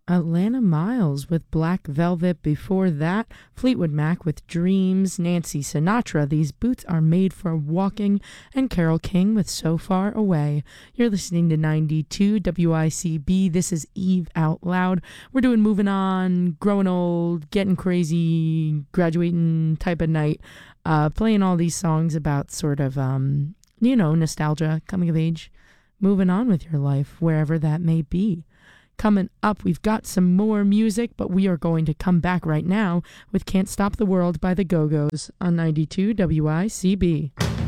Atlanta Miles with Black Velvet. Before that, Fleetwood Mac with Dreams, Nancy Sinatra, These Boots Are Made for Walking, and Carole King with So Far Away. You're listening to 92 WICB. This is Eve Out Loud. We're doing Moving On, Growing Old, Getting Crazy, Graduating type of night, playing all these songs about sort of, nostalgia, coming of age, moving on with your life, wherever that may be. Coming up, we've got some more music, but we are going to come back right now with Can't Stop the World by the Go-Go's on 92 WICB.